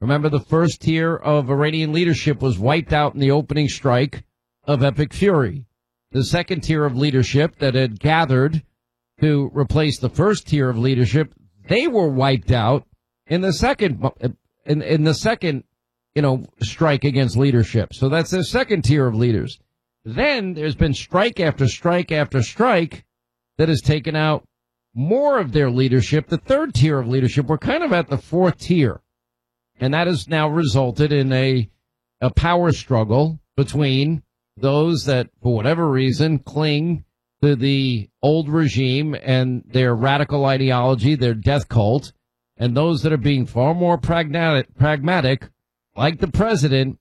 Remember, the first tier of Iranian leadership was wiped out in the opening strike of Epic Fury. The second tier of leadership that had gathered to replace the first tier of leadership, they were wiped out in the second, strike against leadership. So that's the second tier of leaders. Then there's been strike after strike after strike that has taken out more of their leadership. The third tier of leadership, we're kind of at the fourth tier. And that has now resulted in a power struggle between those that, for whatever reason, cling to the old regime and their radical ideology, their death cult, and those that are being far more pragmatic, like the president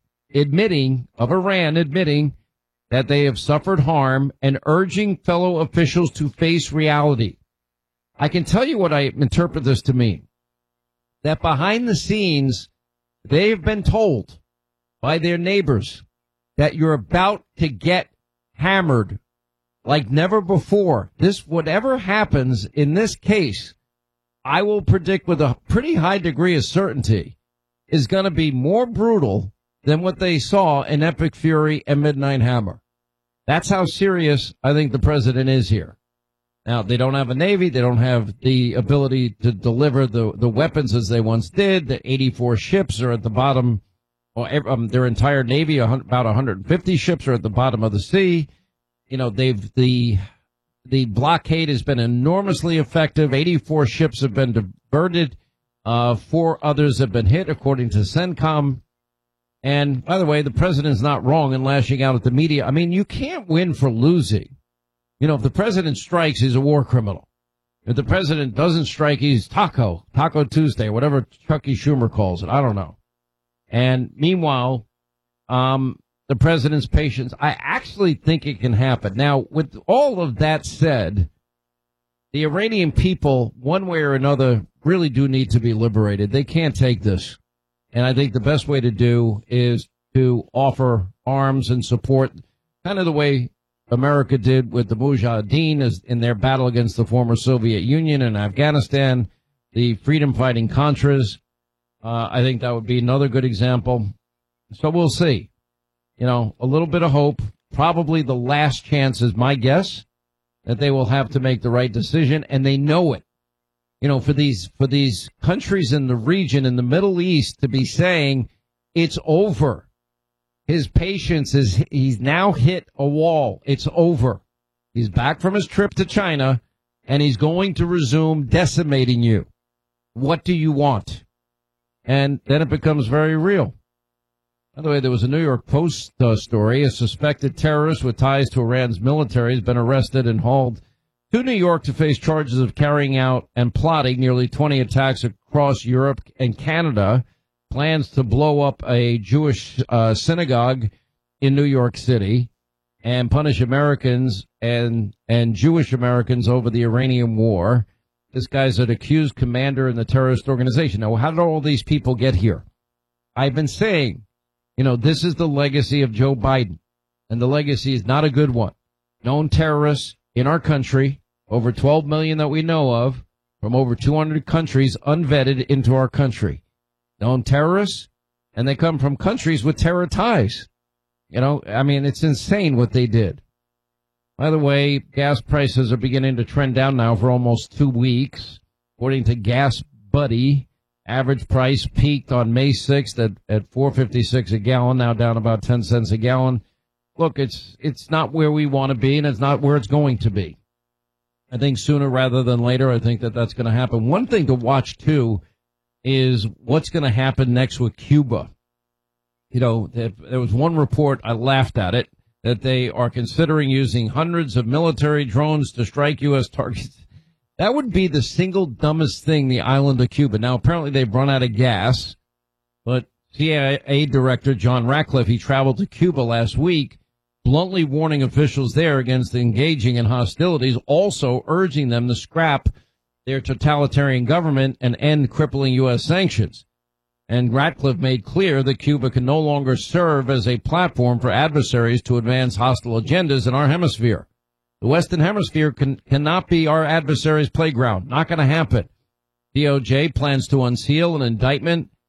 of Iran admitting that they have suffered harm and urging fellow officials to face reality. I can tell you what I interpret this to mean. That behind the scenes, they've been told by their neighbors that you're about to get hammered like never before. Whatever happens in this case, I will predict with a pretty high degree of certainty, is going to be more brutal than what they saw in Epic Fury and Midnight Hammer. That's how serious I think the president is here. Now, they don't have a Navy. They don't have the ability to deliver the weapons as they once did. The 84 ships are at the bottom, or their entire Navy, about 150 ships are at the bottom of the sea. You know, the blockade has been enormously effective. 84 ships have been diverted. 4 others have been hit, according to CENTCOM. And by the way, the president's not wrong in lashing out at the media. I mean, you can't win for losing. You know, if the president strikes, he's a war criminal. If the president doesn't strike, he's Taco Tuesday, whatever Chucky Schumer calls it. I don't know. And meanwhile, the president's patience, I actually think it can happen. Now, with all of that said, the Iranian people, one way or another, really do need to be liberated. They can't take this. And I think the best way to do is to offer arms and support, kind of the way America did with the Mujahideen in their battle against the former Soviet Union and Afghanistan, the freedom-fighting Contras. I think that would be another good example. So we'll see. You know, a little bit of hope. Probably the last chance is my guess that they will have to make the right decision, and they know it. You know, for these countries in the region, in the Middle East, to be saying it's over. His patience he's now hit a wall. It's over. He's back from his trip to China, and he's going to resume decimating you. What do you want? And then it becomes very real. By the way, there was a New York Post story. A suspected terrorist with ties to Iran's military has been arrested and hauled to New York to face charges of carrying out and plotting nearly 20 attacks across Europe and Canada. Plans to blow up a Jewish synagogue in New York City and punish Americans and Jewish Americans over the Iranian war. This guy's an accused commander in the terrorist organization. Now, how did all these people get here? I've been saying, you know, this is the legacy of Joe Biden, and the legacy is not a good one. Known terrorists in our country, over 12 million that we know of, from over 200 countries unvetted into our country. Known terrorists, and they come from countries with terror ties. You know, I mean, it's insane what they did. By the way, gas prices are beginning to trend down now for almost 2 weeks. According to Gas Buddy, average price peaked on May 6th at $4.56 a gallon, now down about 10 cents a gallon. Look, it's not where we want to be, and it's not where it's going to be. I think sooner rather than later, I think that's going to happen. One thing to watch, too, is what's going to happen next with Cuba. You know, there was one report, I laughed at it, that they are considering using hundreds of military drones to strike U.S. targets. That would be the single dumbest thing, the island of Cuba. Now, apparently they've run out of gas, but CIA Director John Ratcliffe, he traveled to Cuba last week, bluntly warning officials there against engaging in hostilities, also urging them to scrap their totalitarian government and end crippling U.S. sanctions. And Ratcliffe made clear that Cuba can no longer serve as a platform for adversaries to advance hostile agendas in our hemisphere. The Western Hemisphere cannot be our adversaries' playground. Not going to happen. DOJ plans to unseal an indictment